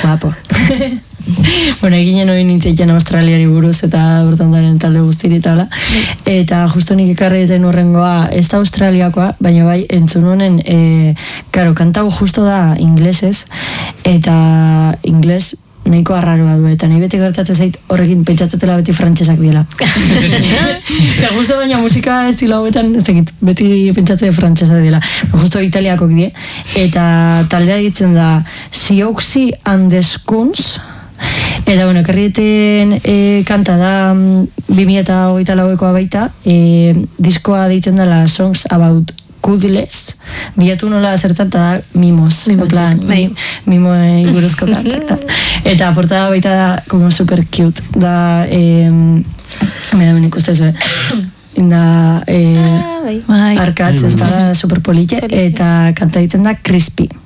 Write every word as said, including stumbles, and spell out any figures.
guapo. Bueno, eginen hori nintzeiken Australiari buruz eta bertan daren talde guztiri eta eta justo nik ekarri zen urrengoa, ez da australiakoa, baina bai entzun honen, e, karo, kantago justo da inglesez, eta ingles nahiko arraroa du, eta nahi beti gertatzen zait horrekin pentsatzetela beti frantsesak diela. Eta justo baina musika estilo hauetan, ez dakit, beti pentsatzen frantsesak diela. Justo italiakok die, eta taldea ditzen da Siouxsie and the Scoons, eta bueno, karrieten e, kanta da bi mila hogeita lauekoa baita, e, diskoa ditzen dela Songs About Goodless, bilatu nola zertzat da mimos, en plan, mimo inguruzko kanta. Eta portada baita da como super cute, da, eh, me da ben ikuste zuen, da, eh, arkatz, ez da super polite, eta kanta ditzen da Crispy.